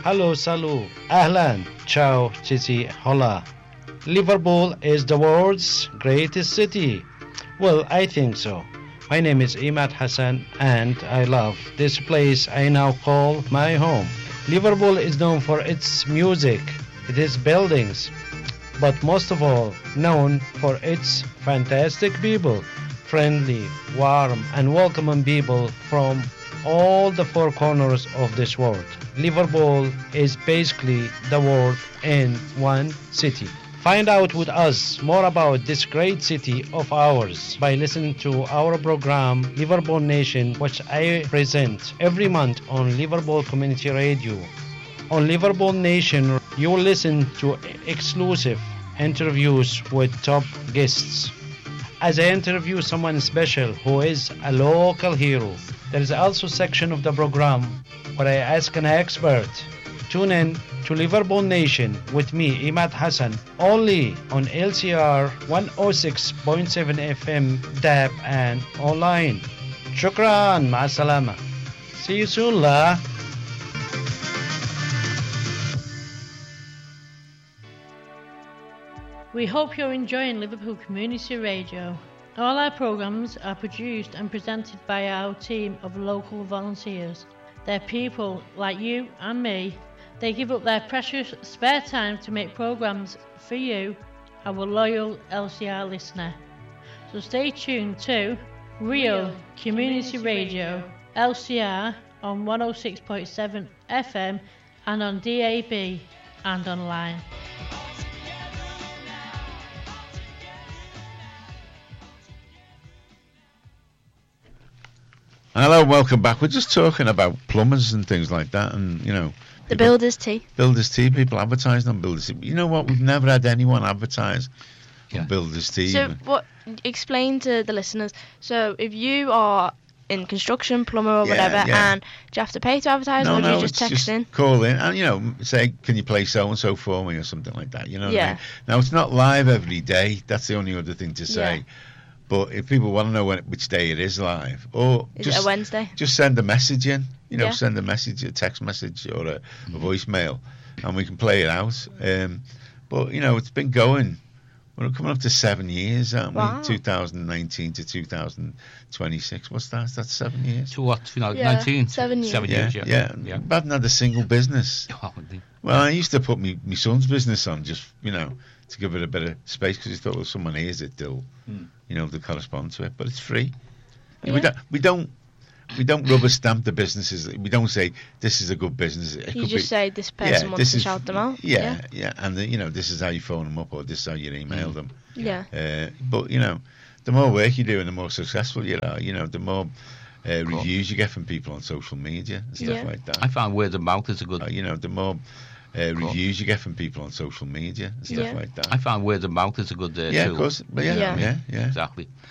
Hello, salut, ahlan, ciao, cici, hola. Liverpool is the world's greatest city. Well, I think so. My name is Imad Hassan and I love this place I now call my home. Liverpool is known for its music, its buildings, but most of all known for its fantastic people, friendly, warm and welcoming people from all the four corners of this world. Liverpool is basically the world in one city. Find out with us more about this great city of ours by listening to our program Liverpool Nation, which I present every month on Liverpool Community Radio. On Liverpool Nation, you will listen to exclusive interviews with top guests. As I interview someone special who is a local hero, there is also a section of the program where I ask an expert. Tune in to Liverpool Nation with me, Imad Hassan, only on LCR 106.7 FM, DAB and online. Shukran, ma'asalama. See you soon, la. We hope you're enjoying Liverpool Community Radio. All our programmes are produced and presented by our team of local volunteers. They're people like you and me. They give up their precious spare time to make programmes for you, our loyal LCR listener. So stay tuned to Real Community Radio, LCR on 106.7 FM and on DAB and online. Hello, welcome back. We're just talking about plumbers and things like that, and the Builders Tea. Builders Tea, people advertising on Builders Tea. You know what? We've never had anyone advertise on Builders Tea. So, explain to the listeners. So, if you are in construction, plumber or whatever, and do you have to pay to advertise, or do you just text in? Call in and say, can you play so and so for me or something like that? You know what I mean? Now, it's not live every day. That's the only other thing to say. Yeah. But if people want to know which day it is live, or is it a Wednesday? Just send a message in. Send a message, a text message, or a voicemail, and we can play it out. But it's been going. We're coming up to 7 years, aren't we? 2019 to 2026. What's that? That's 7 years. To what? 19? 7 years. 7 years. Yeah. We haven't had a single business. Well, I used to put my son's business on just to give it a bit of space because he thought, well, someone hears it, they'll to correspond to it, but it's free. Yeah. We don't rubber stamp the businesses. We don't say this is a good business. You just say this person wants to shout them out. Yeah, and this is how you phone them up, or this is how you email them. Yeah. But the more work you do and the more successful you are, the more reviews you get from people on social media and stuff like that. I find word of mouth is a good. The more reviews you get from people on social media and stuff like that. I find word of mouth is a good of course. But yeah. Exactly.